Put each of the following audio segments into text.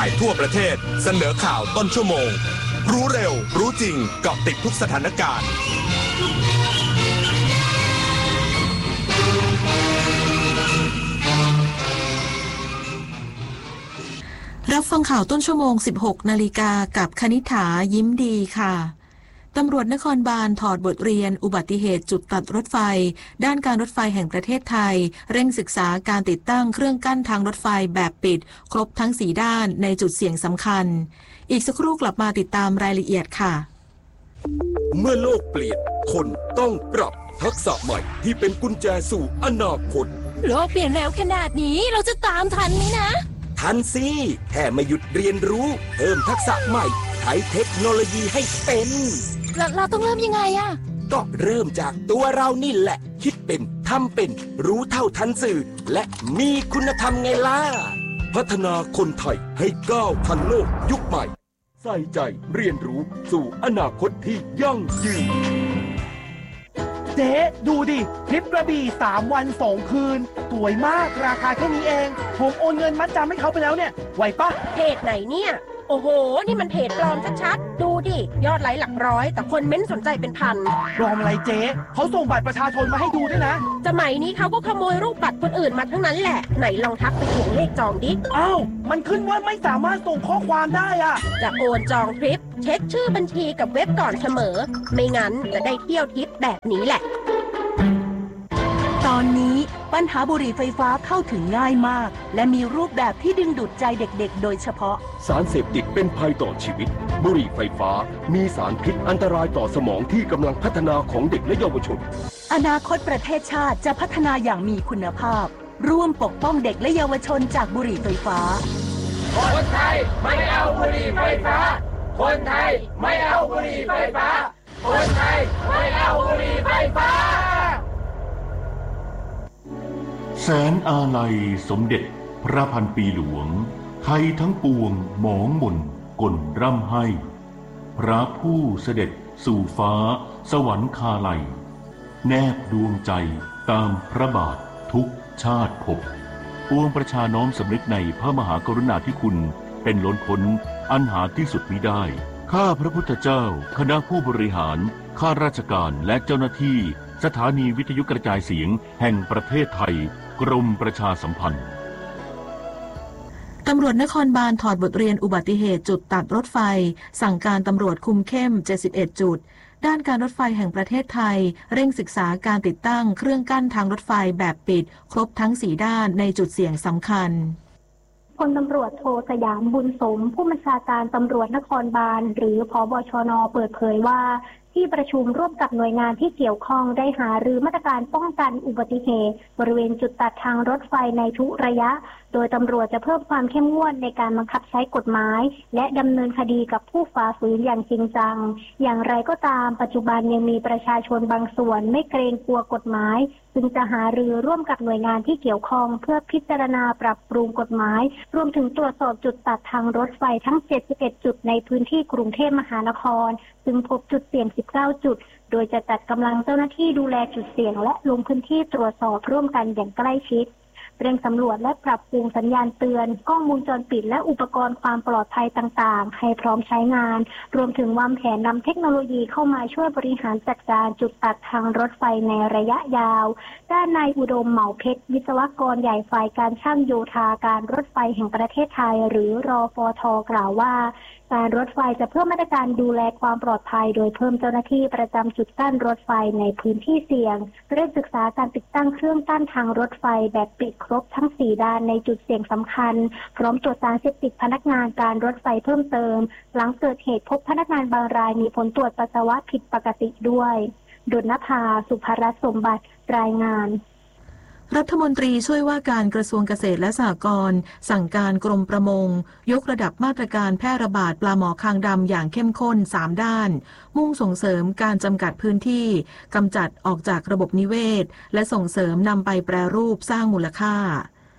ายทั่วประเทศเสนอข่าวต้นชั่วโมงรู้เร็วรู้จริงเกาะติดทุกสถานการณ์รับฟังข่าวต้นชั่วโมง 16 นาฬิกากับคณิษฐายิ้มดีค่ะตำรวจนครบาลถอดบทเรียนอุบัติเหตุจุดตัดรถไฟด้านการรถไฟแห่งประเทศไทยเร่งศึกษาการติดตั้งเครื่องกั้นทางรถไฟแบบปิดครบทั้ง4ด้านในจุดเสี่ยงสำคัญอีกสักครู่กลับมาติดตามรายละเอียดค่ะเมื่อโลกเปลี่ยนคนต้องปรับทักษะใหม่ที่เป็นกุญแจสู่อนาคตโลกเปลี่ยนแล้วขนาดนี้เราจะตามทันไหมนะทันสิแค่ไม่หยุดเรียนรู้เพิ่มทักษะใหม่ใช้เทคโนโลยีให้เป็นเราต้องเริ่มยังไงอะก็เริ่มจากตัวเรานี่แหละคิดเป็นทำเป็นรู้เท่าทันสื่อและมีคุณธรรมไงล่ะพัฒนาคนไทยให้ก้าวทันโลกยุคใหม่ใส่ใจเรียนรู้สู่อนาคตที่ยั่งยืนเจ๊ดูดิทริปกระบี่3 วัน 2 คืนสวยมากราคาแค่นี้เองผมโอนเงินมัดจำให้เขาไปแล้วเนี่ยไหวปะเพจไหนเนี่ยโอ้โหนี่มันเพจปลอมชัดๆดูดิยอดไลค์หลักร้อยแต่คนเม้นสนใจเป็นพันปลอมอะไรเจ๊เขาส่งบัตรประชาชนมาให้ดูด้วยนะสมัยนี้เขาก็ขโมยรูปบัตรคนอื่นมาทั้งนั้นแหละไหนลองทักไปทวงเลขจองดิอ้าวมันขึ้นว่าไม่สามารถส่งข้อความได้อะจะโอนจองทริปเช็คชื่อบัญชีกับเว็บก่อนเสมอไม่งั้นจะได้เที่ยวทริปแบบนี้แหละตอนนี้ปัญหาบุหรี่ไฟฟ้าเข้าถึงง่ายมากและมีรูปแบบที่ดึงดูดใจเด็กๆโดยเฉพาะสารเสพติดเป็นภัยต่อชีวิตบุหรี่ไฟฟ้ามีสารพิษอันตรายต่อสมองที่กำลังพัฒนาของเด็กและเยาวชนอนาคตประเทศชาติจะพัฒนาอย่างมีคุณภาพร่วมปกป้องเด็กและเยาวชนจากบุหรี่ไฟฟ้าคนไทยไม่เอาบุหรี่ไฟฟ้าคนไทยไม่เอาบุหรี่ไฟฟ้าคนไทยไม่เอาบุหรี่ไฟฟ้าแสนอาลัยสมเด็จพระพันปีหลวงไทยทั้งปวงหมองหม่นก่นร่ำให้พระผู้เสด็จสู่ฟ้าสวรรคาลัยแนบดวงใจตามพระบาททุกชาติภพปวงประชาน้อมสำนึกในพระมหากรุณาธิคุณเป็นล้นพ้นอันหาที่สุดมิได้ข้าพระพุทธเจ้าคณะผู้บริหารข้าราชการและเจ้าหน้าที่สถานีวิทยุกระจายเสียงแห่งประเทศไทยกรมประชาสัมพันธ์ตำรวจนครบาลถอดบทเรียนอุบัติเหตุจุดตัดรถไฟสั่งการตำรวจคุมเข้ม71จุดด้านการรถไฟแห่งประเทศไทยเร่งศึกษาการติดตั้งเครื่องกั้นทางรถไฟแบบปิดครบทั้ง4ด้านในจุดเสี่ยงสำคัญพลตำรวจโทสยามบุญสมผู้บัญชาการตำรวจนครบาลหรือผบชน.เปิดเผยว่าที่ประชุมร่วมกับหน่วยงานที่เกี่ยวข้องได้หารือมาตรการป้องกันอุบัติเหตุบริเวณจุดตัดทางรถไฟในทุกระยะโดยตำรวจจะเพิ่มความเข้มงวดในการบังคับใช้กฎหมายและดำเนินคดีกับผู้ฝ่าฝืนอย่างจริงจังอย่างไรก็ตามปัจจุบันยังมีประชาชนบางส่วนไม่เกรงกลัวกฎหมายจึงจะหารือร่วมกับหน่วยงานที่เกี่ยวข้องเพื่อพิจารณาปรับปรุงกฎหมายรวมถึงตรวจสอบจุดตัดทางรถไฟทั้ง71จุดในพื้นที่กรุงเทพมหานครซึ่งพบจุดเสี่ยง19จุดโดยจะจัดกำลังเจ้าหน้าที่ดูแลจุดเสี่ยงและลงพื้นที่ตรวจสอบร่วมกันอย่างใกล้ชิดเร่งสำรวจและปรับปรุงสัญญาณเตือนกล้องวงจรปิดและอุปกรณ์ความปลอดภัยต่างๆให้พร้อมใช้งานรวมถึงวางแผนนำเทคโนโลยีเข้ามาช่วยบริหารจัดการจุดตัดทางรถไฟในระยะยาวด้านนายอุดมเหมาเพชรวิศวกรใหญ่ฝ่ายการช่างโยธาการรถไฟแห่งประเทศไทยหรือรฟท.กล่าวว่าการรถไฟจะเพิ่มมาตรการดูแลความปลอดภัยโดยเพิ่มเจ้าหน้าที่ประจำจุดกั้นรถไฟในพื้นที่เสี่ยงเร่งศึกษาการติดตั้งเครื่องกั้นทางรถไฟแบบปิดครบทั้ง4ด้านในจุดเสี่ยงสำคัญพร้อมตรวจสารเสพติดพนักงานการรถไฟเพิ่มเติมหลังเกิดเหตุพบพนักงานบางรายมีผลตรวจปัสสาวะผิดปกติด้วยดุลนภาสุภรัตน์สมบัติรายงานรัฐมนตรีช่วยว่าการกระทรวงเกษตรและสหกรณ์สั่งการกรมประมงยกระดับมาตรการแพร่ระบาดปลาหมอคางดำอย่างเข้มข้น3ด้านมุ่งส่งเสริมการจำกัดพื้นที่กำจัดออกจากระบบนิเวศและส่งเสริมนำไปแปรรูปสร้างมูลค่า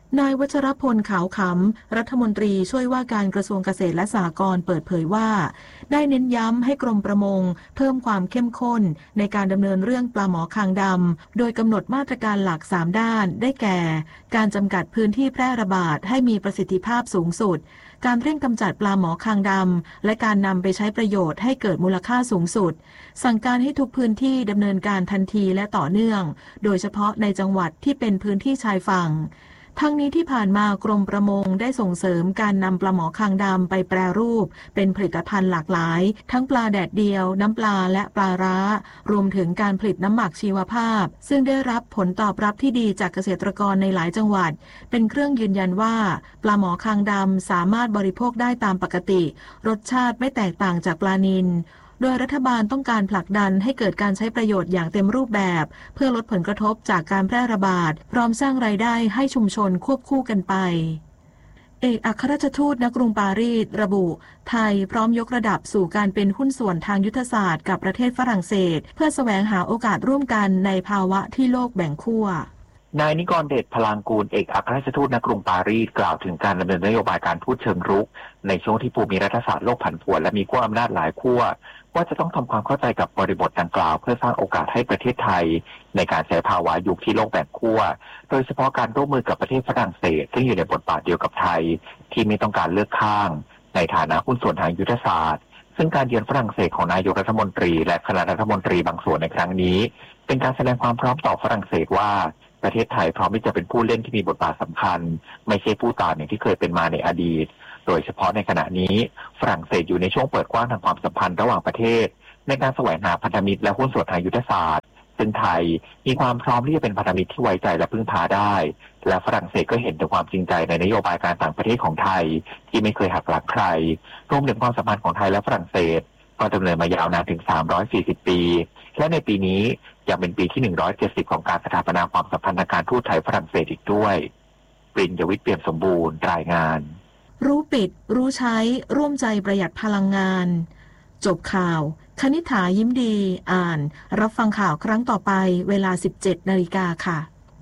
นายวัชรพลขาวขำรัฐมนตรีช่วยว่าการกระทรวงเกษตรและสหกรณ์เปิดเผยว่าได้เน้นย้ำให้กรมประมงเพิ่มความเข้มข้นในการดำเนินเรื่องปลาหมอคางดำโดยกำหนดมาตรการหลัก3ด้านได้แก่การจำกัดพื้นที่แพร่ระบาดให้มีประสิทธิภาพสูงสุดการเร่งกำจัดปลาหมอคางดำและการนำไปใช้ประโยชน์ให้เกิดมูลค่าสูงสุดสั่งการให้ทุกพื้นที่ดำเนินการทันทีและต่อเนื่องโดยเฉพาะในจังหวัดที่เป็นพื้นที่ชายฝั่งทั้งนี้ที่ผ่านมากรมประมงได้ส่งเสริมการนำปลาหมอคางดำไปแปรรูปเป็นผลิตภัณฑ์หลากหลายทั้งปลาแดดเดียวน้ำปลาและปลาร้ารวมถึงการผลิตน้ำหมักชีวภาพซึ่งได้รับผลตอบรับที่ดีจากเกษตรกรในหลายจังหวัดเป็นเครื่องยืนยันว่าปลาหมอคางดำสามารถบริโภคได้ตามปกติรสชาติไม่แตกต่างจากปลานิลโดยรัฐบาลต้องการผลักดันให้เกิดการใช้ประโยชน์อย่างเต็มรูปแบบเพื่อลดผลกระทบจากการแพร่ระบาดพร้อมสร้างรายได้ให้ชุมชนควบคู่กันไปเอกอัครราชทูตณกรุงปารีสระบุไทยพร้อมยกระดับสู่การเป็นหุ้นส่วนทางยุทธศาสตร์กับประเทศฝรั่งเศสเพื่อแสวงหาโอกาสร่วมกันในภาวะที่โลกแบ่งขั้วนายนิกรเดชพลางกูลเอกอัครราชทูตณกรุงปารีสกล่าวถึงการดำเนินนโยบายการทูตเชิงรุกในช่วงที่ภูมิรัฐศาสตร์โลกผันผวนและมีขั้วอำนาจหลายขั้วว่าจะต้องทำความเข้าใจกับบริบทดังกล่าวเพื่อสร้างโอกาสให้ประเทศไทยในการใช้ภาวะยุคที่โลกแบ่งขั้วโดยเฉพาะการร่วมมือกับประเทศฝรั่งเศสซึ่งอยู่ในบทบาทเดียวกับไทยที่ไม่ต้องการเลือกข้างในฐานะหุ้นส่วนทางยุทธศาสตร์ซึ่งการเยือนฝรั่งเศสของนายกรัฐมนตรีและคณะรัฐมนตรีบางส่วนในครั้งนี้เป็นการแสดงความพร้อมต่อฝรั่งเศสว่าประเทศไทยพร้อมที่จะเป็นผู้เล่นที่มีบทบาทสำคัญไม่ใช่ผู้ตามอย่างที่เคยเป็นมาในอดีตโดยเฉพาะในขณะนี้ฝรั่งเศสอยู่ในช่วงเปิดกว้างทางความสัมพันธ์ระหว่างประเทศในการแสวงหาพันธมิตรและหุ้นส่วนทางยุทธศาสตร์ซึ่งไทยมีความพร้อมที่จะเป็นพันธมิตรที่ไว้ใจและพึ่งพาได้และฝรั่งเศสก็เห็นถึงความจริงใจในนโยบายการต่างประเทศของไทยที่ไม่เคยหักหลังใครรวมถึงความสัมพันธ์ของไทยและฝรั่งเศสก็ดำเนินมายาวนานถึง340ปีและในปีนี้ยังเป็นปีที่170ของการสถาปนาความสัมพันธ์ทางการทูตไทยฝรั่งเศสอีกด้วยปริญญวิทย์เปี่ยมสมบูรณ์รายงานรู้ปิดรู้ใช้ร่วมใจประหยัดพลังงานจบข่าวคณิษฐายิ้มดีอ่านรับฟังข่าวครั้งต่อไปเวลา 17 นาฬิกาค่ะ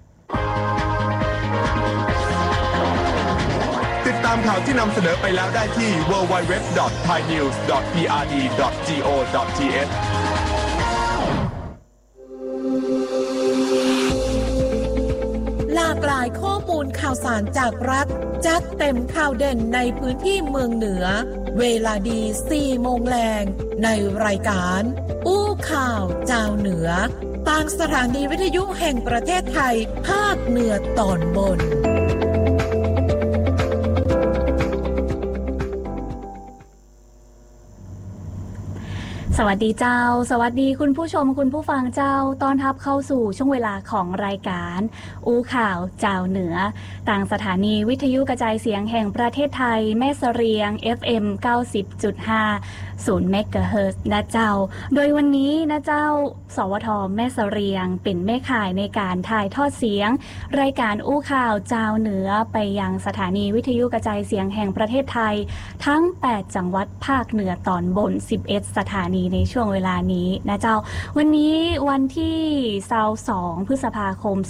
ติดตามข่าวที่นำเสนอไปแล้วได้ที่ www.thainews.prd.go.th หลากหลายข้อมูลข่าวสารจากรัฐจัดเต็มข่าวเด่นในพื้นที่เมืองเหนือเวลาดี 4 โมงแรงในรายการอู้ข่าวเจ้าเหนือทางสถานีวิทยุแห่งประเทศไทยภาคเหนือตอนบนสวัสดีเจ้าสวัสดีคุณผู้ชมคุณผู้ฟังเจ้าต้อนรับเข้าสู่ช่วงเวลาของรายการอู้ข่าวเจ้าเหนือต่างสถานีวิทยุกระจายเสียงแห่งประเทศไทยแม่เสรียง FM 90.5 0 เมกะเฮิรตซ์นะเจ้าโดยวันนี้นะเจ้าสวทแม่เสรียงเป็นแม่ข่ายในการถ่ายทอดเสียงรายการอู้ข่าวเจ้าเหนือไปยังสถานีวิทยุกระจายเสียงแห่งประเทศไทยทั้ง8จังหวัดภาคเหนือตอนบน11สถานีในช่วงเวลานี้นะเจ้าวันนี้วันที่22พฤษภาคม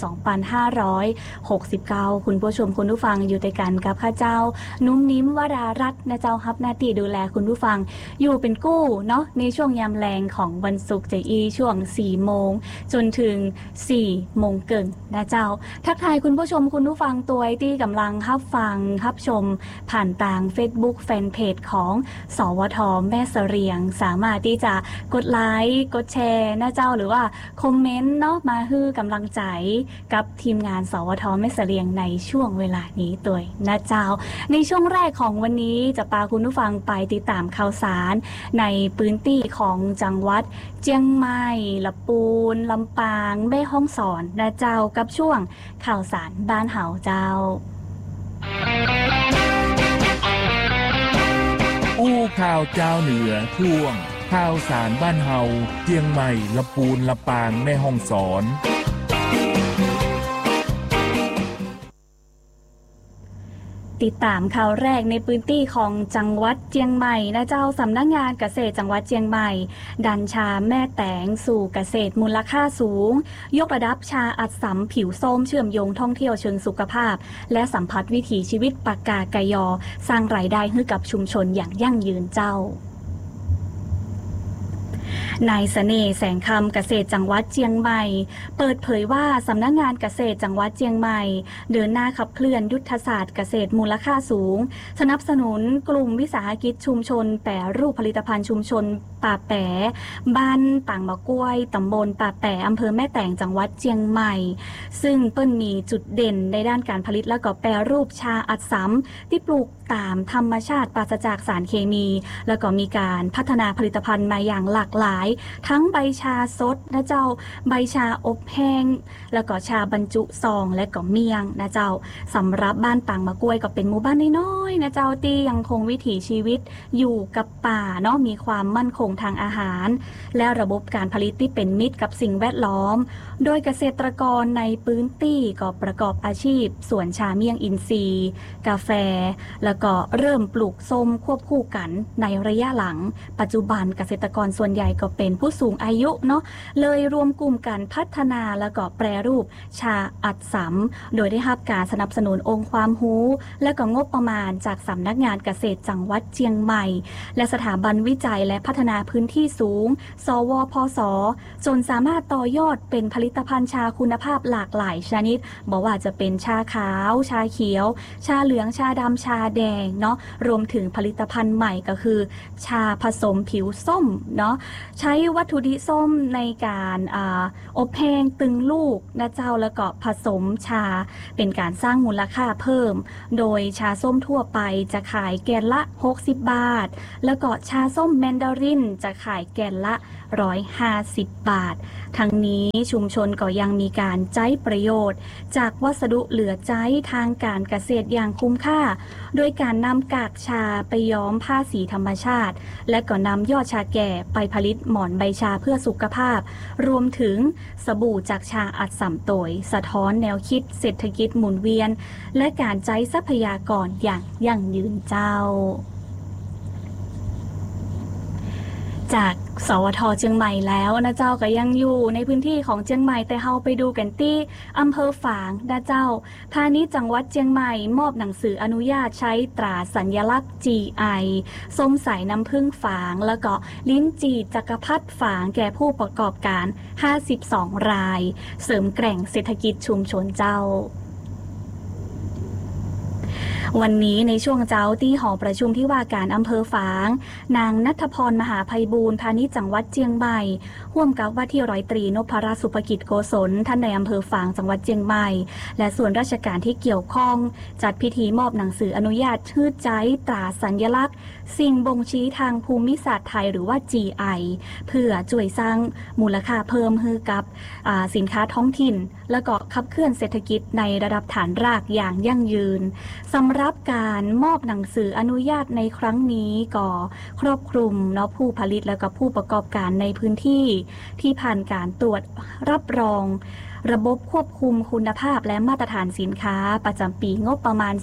2569คุณผู้ชมคุณผู้ฟังอยู่ด้วยกันกับข้าเจ้านุ่มนิ้มวรารัตน์นะเจ้ารับหน้าที่ดูแลคุณผู้ฟังอยู่เป็นกู้เนาะในช่วงยามแรงของวันศุกร์จะอีช่วง 4 โมงจนถึง 4 โมงเกินนะเจ้าทักทายคุณผู้ชมคุณผู้ฟังตัวที่กำลังรับฟังรับชมผ่านทาง Facebook Fanpage ของสวทแม่เสรียงสามารถที่จะกดไลค์กดแชร์นะเจ้าหรือว่าคอมเมนต์เนาะมาให้กำลังใจกับทีมงานสวทแม่เสรียงในช่วงเวลานี้ตัวนะเจ้าในช่วงแรกของวันนี้จะพาคุณผู้ฟังไปติดตามข่าวสารในพื้นที่ของจังหวัดเชียงใหม่ลำพูนลำปางแม่ฮ่องสอนนะเจ้ากับช่วงข่าวสารบ้านเฮาเจ้าอู้ข่าวเจ้าเหนือช่วงข่าวสารบ้านเฮาเชียงใหม่ลำพูนลำปางแม่ฮ่องสอนติดตามข่าวแรกในพื้นที่ของจังหวัดเชียงใหม่นะเจ้าสำนักงานเกษตรจังหวัดเชียงใหม่ดันชาแม่แตงสู่เกษตรมูลค่าสูงยกระดับชาอัดสำผิวส้มเชื่อมโยงท่องเที่ยวเชิงสุขภาพและสัมผัสวิถีชีวิตปากกากยอสร้างรายได้ให้กับชุมชนอย่างยั่งยืนเจ้านายเสน่ห์แสงคำเกษตรจังหวัดเชียงใหม่เปิดเผยว่าสำนักงานเกษตรจังหวัดเชียงใหม่เดินหน้าขับเคลื่อนยุทธศาสตร์เกษตรมูลค่าสูงสนับสนุนกลุ่มวิสาหกิจชุมชนแปรรูปผลิตภัณฑ์ชุมชนป่าแปะบ้านต่างมะกล้วยตำบลป่าแปะอำเภอแม่แตงจังหวัดเชียงใหม่ซึ่งเปิ้ลมีจุดเด่นในด้านการผลิตและก็แปรรูปชาอัดสำที่ปลูกตามธรรมชาติปราศจากสารเคมีแล้วก็มีการพัฒนาผลิตภัณฑ์มาอย่างหลากหลายทั้งใบชาสดนะเจ้าใบชาอบแห้งแล้วก็ชาบรรจุซองและก็เมียงนะเจ้าสำหรับบ้านปางมะกล้วยก็เป็นหมู่บ้านน้อยๆนะเจ้าที่ยังคงวิถีชีวิตอยู่กับป่าเนาะมีความมั่นคงทางอาหารและระบบการผลิตที่เป็นมิตรกับสิ่งแวดล้อมโดยเกษตรกรในพื้นที่ก็ประกอบอาชีพสวนชาเมียงอินทรีย์กาแฟแล้วก็เริ่มปลูกส้มควบคู่กันในระยะหลังปัจจุบันเกษตรกรส่วนใหญ่ก็เป็นผู้สูงอายุเนาะเลยรวมกลุ่มกันพัฒนาแล้วก็แปรรูปชาอัดสำโดยได้รับการสนับสนุนองค์ความรู้และก็งบประมาณจากสำนักงานเกษตรจังหวัดเชียงใหม่และสถาบันวิจัยและพัฒนาพื้นที่สูงสวพสจนสามารถต่อยอดเป็นผลิตภัณฑ์ชาคุณภาพหลากหลายชนิดบอกว่าจะเป็นชาขาวชาเขียวชาเหลืองชาดำชาแดงเนาะรวมถึงผลิตภัณฑ์ใหม่ก็คือชาผสมผิวส้มเนาะใช้วัตถุดิบส้มในการอบแห้งตึงลูกนะเจ้าแล้วก็ผสมชาเป็นการสร้างมูลค่าเพิ่มโดยชาส้มทั่วไปจะขายแกนละ60 บาทแล้วก็ชาส้มแมนดารินจะขายแกนละ150 บาททั้งนี้ชุมชนก็ยังมีการใช้ประโยชน์จากวัสดุเหลือใช้ทางการเกษตรอย่างคุ้มค่าโดยการนำกากชาไปย้อมผ้าสีธรรมชาติและก็นำยอดชาแก่ไปผลิตหมอนใบชาเพื่อสุขภาพรวมถึงสบู่จากชาอัดสำโตยสะท้อนแนวคิดเศรษฐกิจหมุนเวียนและการใช้ทรัพยากรอย่างยั่งยืนเจ้าจากสวท.เชียงใหม่แล้วนะเจ้าก็ยังอยู่ในพื้นที่ของเชียงใหม่แต่เฮาไปดูกันที่อำเภอฝางนะเจ้าพาณิชย์จังหวัดเชียงใหม่มอบหนังสืออนุญาตใช้ตราสัญลักษณ์ GI ส้มสายน้ำผึ้งฝางแล้วก็ลิ้นจี่จักรพรรดิฝางแก่ผู้ประกอบการ52 รายเสริมแกร่งเศรษฐกิจชุมชนเจ้าวันนี้ในช่วงเจ้าที่หอประชุมที่ว่าการอำเภอฝางนางณัฐพรมหาไพบูลย์พาณิชย์จังหวัดเชียงใหม่ร่วมกับว่าที่ร้อยตรีนพรัตน์สุภกิจโกศลท่านในอำเภอฝางจังหวัดเชียงใหม่และส่วนราชการที่เกี่ยวข้องจัดพิธีมอบหนังสืออนุญาตชื่อใจตราสัญลักษณ์สิ่งบ่งชี้ทางภูมิศาสตร์ไทยหรือว่า GI เพื่อช่วยสร้างมูลค่าเพิ่มให้กับสินค้าท้องถิ่นและก็ขับเคลื่อนเศรษฐกิจในระดับฐานรากอย่างยั่งยืนสำหรับการมอบหนังสืออนุญาตในครั้งนี้ก็ครอบคลุมเนาะผู้ผลิตและก็ผู้ประกอบการในพื้นที่ที่ผ่านการตรวจรับรองระบบควบคุมคุณภาพและมาตรฐานสินค้าประจำปีงบประมาณ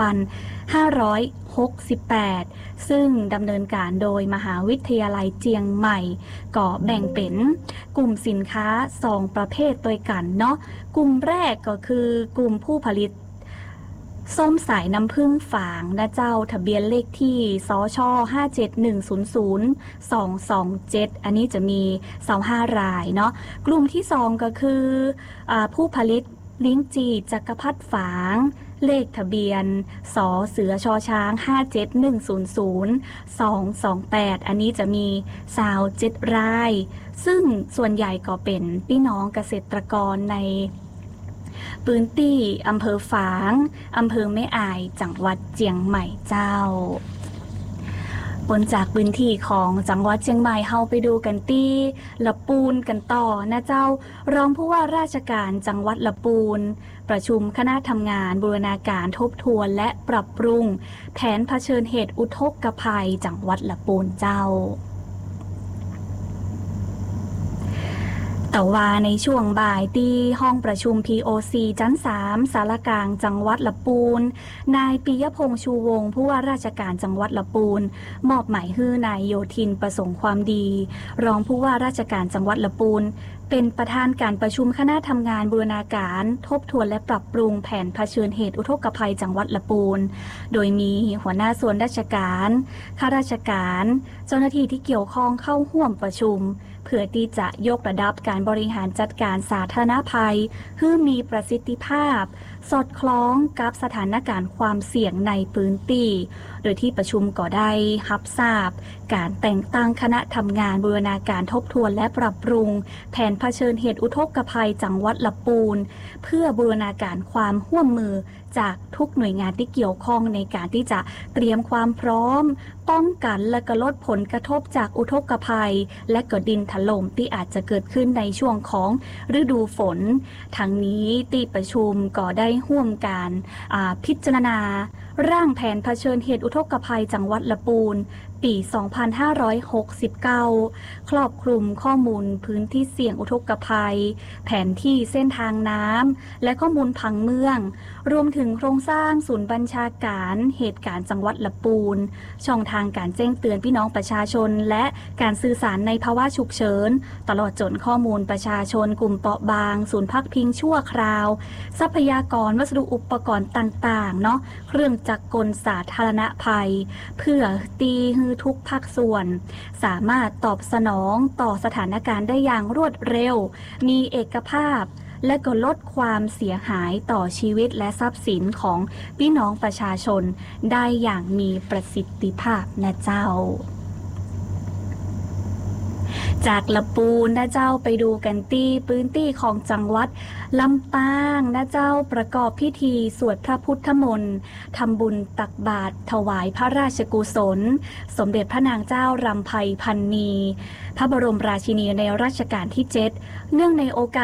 2,568 ซึ่งดำเนินการโดยมหาวิทยาลัยเจียงใหม่ก็แบ่งเป็นกลุ่มสินค้า2ประเภทด้วยกันเนาะกลุ่มแรกก็คือกลุ่มผู้ผลิตส้มสายน้ำผึ้งฝางนะเจ้าทะเบียนเลขที่สช57100227อันนี้จะมี25รายเนาะกลุ่มที่2ก็คือผู้ผลิตลิ้นจี่จักรพรรดิฝางเลขทะเบียนสเสือชช้าง57100228อันนี้จะมี27รายซึ่งส่วนใหญ่ก็เป็นพี่น้องเกษตรกรในพื้นที่อำเภอฝางอำเภอแม่อายจังหวัดเชียงใหม่เจ้าบนจากพื้นที่ของจังหวัดเชียงใหม่เฮาไปดูกันที่ละปูนกันต่อนะเจ้ารองผู้ว่าราชการจังหวัดละปูนประชุมคณะทำงานบูรณาการทบทวนและปรับปรุงแผนเผชิญเหตุอุทกภัยจังหวัดละปูนเจ้าแต่ว่าในช่วงบ่ายที่ห้องประชุม POC ชั้น 3 ศาลากลางจังหวัดลำพูนนายปิยพงษ์ชูวงศ์ผู้ว่าราชการจังหวัดลำพูนมอบหมายให้นายโยธินประสงค์ความดีรองผู้ว่าราชการจังหวัดลำพูนเป็นประธานการประชุมคณะทำงานบูรณาการทบทวนและปรับปรุงแผนเผชิญเหตุอุทกภัยจังหวัดลำพูนโดยมีหัวหน้าส่วนราชการข้าราชการเจ้าหน้าที่ที่เกี่ยวข้องเข้าร่วมประชุมเพื่อที่จะยกระดับการบริหารจัดการสาธารณภัยให้มีประสิทธิภาพสอดคล้องกับสถานการณ์ความเสี่ยงในพื้นที่โดยที่ประชุมก็ได้รับทราบการแต่งตั้งคณะทำงานบูรณาการทบทวนและปรับปรุงแผนเผชิญเหตุอุทกภัยจังหวัดลำพูนเพื่อบูรณาการความร่วมมือจากทุกหน่วยงานที่เกี่ยวข้องในการที่จะเตรียมความพร้อมป้องกันและก็ลดผลกระทบจากอุทกภัยและก็ดินถล่มที่อาจจะเกิดขึ้นในช่วงของฤดูฝนทั้งนี้ที่ประชุมก็ได้ร่วมกันพิจารณาร่างแผนเผชิญเหตุอุทกภัยจังหวัดลำพูนปี 2569 ครอบคลุมข้อมูลพื้นที่เสี่ยงอุทกภัยแผนที่เส้นทางน้ำและข้อมูลผังเมืองรวมถึงโครงสร้างศูนย์บัญชาการเหตุการณ์จังหวัดลำพูนช่องทางการแจ้งเตือนพี่น้องประชาชนและการสื่อสารในภาวะฉุกเฉินตลอดจนข้อมูลประชาชนกลุ่มเปราะบางศูนย์พักพิงชั่วคราวทรัพยากรวัสดุอุปกรณ์ต่างๆเนาะเครื่องจักรกลสาธารณภัยเพื่อตีฮือทุกภาคส่วนสามารถตอบสนองต่อสถานการณ์ได้อย่างรวดเร็วมีเอกภาพและก็ลดความเสียหายต่อชีวิตและทรัพย์สินของพี่น้องประชาชนได้อย่างมีประสิทธิภาพนะเจ้าจากลำพูนนะเจ้าไปดูกันที่พื้นที่ของจังหวัดลำปางนะเจ้าประกอบพิธีสวดพระพุทธมนต์ทำบุญตักบาตรถวายพระราชกุศลสมเด็จพระนางเจ้ารำไพพรรณีพระบรมราชินีในรัชกาลที่ 7เนื่องในโอกาส